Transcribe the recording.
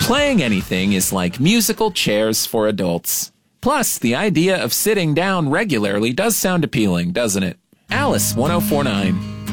Playing anything is like musical chairs for adults. Plus, the idea of sitting down regularly does sound appealing, doesn't it? Alice 1049.